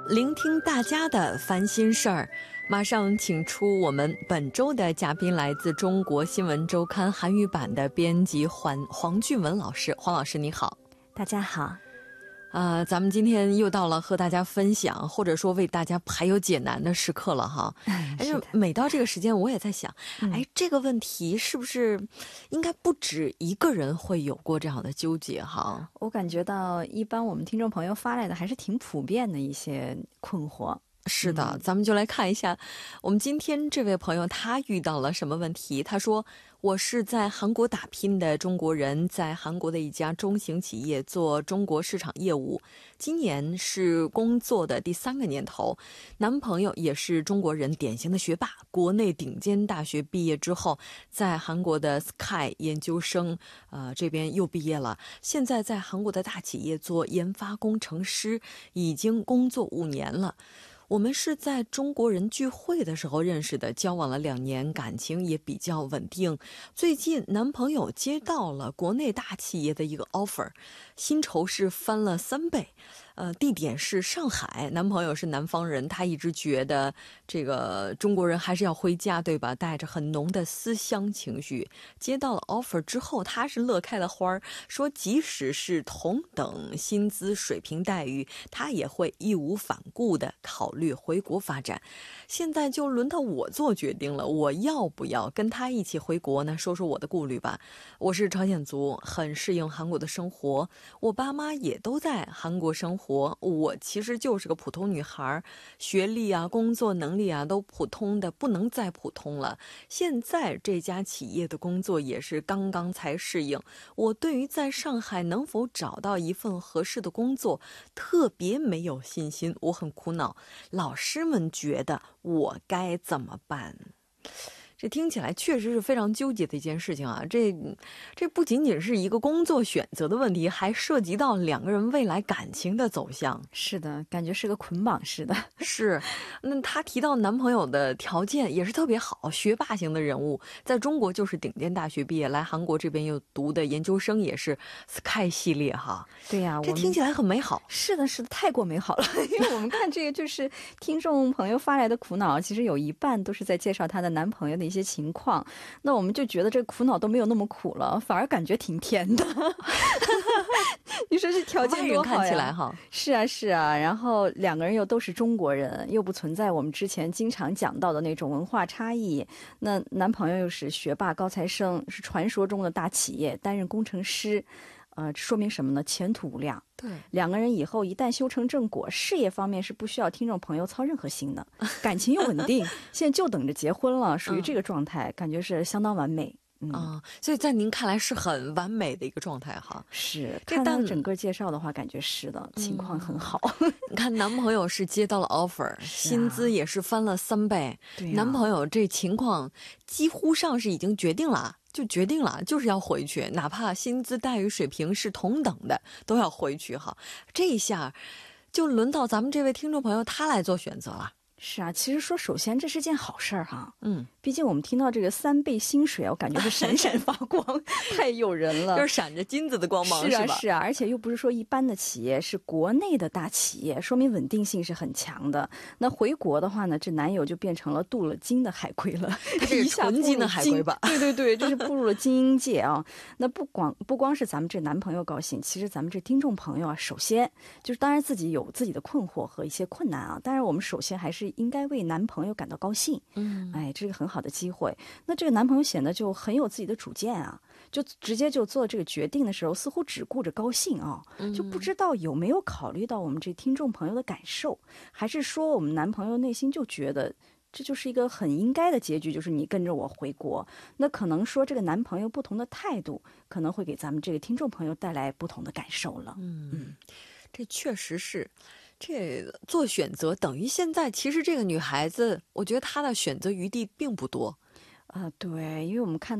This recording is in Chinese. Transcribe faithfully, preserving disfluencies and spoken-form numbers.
聆听大家的烦心事儿。马上请出我们本周的嘉宾，来自中国新闻周刊韩语版的编辑黄黄俊文老师。黄老师你好。 大家好。 呃，咱们今天又到了和大家分享或者说为大家排忧解难的时刻了哈。 哎， 是每到这个时间我也在想、嗯、哎，这个问题是不是应该不止一个人会有过这样的纠结哈？ 我感觉到一般我们听众朋友发来的还是挺普遍的一些困惑。 是的、嗯、咱们就来看一下我们今天这位朋友他遇到了什么问题。他说，我是在韩国打拼的中国人，在韩国的一家中型企业做中国市场业务，今年是工作的第三个年头，男朋友也是中国人，典型的学霸，国内顶尖大学毕业之后在韩国的 Sky 研究生呃，这边又毕业了，现在在韩国的大企业做研发工程师，已经工作五年了。我们是在中国人聚会的时候认识的，交往了两年，感情也比较稳定。最近男朋友接到了国内大企业的一个 offer， 薪酬是翻了三倍，呃，地点是上海，男朋友是南方人，他一直觉得这个中国人还是要回家，对吧？带着很浓的思乡情绪。接到了 offer 之后，他是乐开了花，说即使是同等薪资水平待遇，他也会义无反顾的考虑回国发展。现在就轮到我做决定了，我要不要跟他一起回国呢？说说我的顾虑吧。我是朝鲜族，很适应韩国的生活，我爸妈也都在韩国生活，我其实就是个普通女孩，学历啊工作能力啊都普通的不能再普通了。现在这家企业的工作也是刚刚才适应，我对于在上海能否找到一份合适的工作特别没有信心，我很苦恼。老师们觉得我该怎么办？这听起来确实是非常纠结的一件事情啊！这这不仅仅是一个工作选择的问题，还涉及到两个人未来感情的走向。 是的，感觉是个捆绑似的。 是，那她提到男朋友的条件也是特别好，学霸型的人物，在中国就是顶尖大学毕业，来韩国这边又读的研究生也是 Sky 系列哈。 对呀、啊， 这听起来很美好。 是的，是的，太过美好了。因为我们看这个就是听众朋友发来的苦恼，其实有一半都是在介绍她的男朋友的一些情况，那我们就觉得这苦恼都没有那么苦了，反而感觉挺甜的。你说这条件多好呀，看起来哈。是啊是啊，然后两个人又都是中国人，又不存在我们之前经常讲到的那种文化差异，那男朋友又是学霸高材生，是传说中的大企业担任工程师，呃，说明什么呢？前途无量。对，两个人以后一旦修成正果，事业方面是不需要听众朋友操任何心的，感情又稳定，现在就等着结婚了，属于这个状态，嗯、感觉是相当完美。嗯、 哦，所以在您看来是很完美的一个状态哈。 是，看到整个介绍的话，感觉是的，情况很好。 嗯、你看，男朋友是接到了 offer，、啊、薪资也是翻了三倍，对、啊，男朋友这情况几乎上是已经决定了。就决定了，就是要回去，哪怕薪资待遇水平是同等的，都要回去哈。这一下就轮到咱们这位听众朋友他来做选择了。 是啊，其实说首先这是件好事儿哈，嗯，毕竟我们听到这个三倍薪水，我感觉是闪闪发光，太诱人了， 就是闪着金子的光芒， 是啊是吧？ 是啊，而且又不是说一般的企业，是国内的大企业，说明稳定性是很强的。那回国的话呢，这男友就变成了镀了金的海归了， 他这是纯金的海归吧？ 对对对，这是步入了精英界啊。那不光不光是咱们这男朋友高兴，其实咱们这听众朋友啊，首先就是当然自己有自己的困惑和一些困难啊，当然我们首先还是应该为男朋友感到高兴，嗯，哎，这是个很好的机会。那这个男朋友显得就很有自己的主见啊，就直接就做这个决定的时候，似乎只顾着高兴啊，就不知道有没有考虑到我们这听众朋友的感受，还是说我们男朋友内心就觉得这就是一个很应该的结局，就是你跟着我回国。那可能说这个男朋友不同的态度，可能会给咱们这个听众朋友带来不同的感受了。 嗯嗯，这确实是。这个做选择等于现在其实这个女孩子我觉得她的选择余地并不多。 呃，对，因为我们看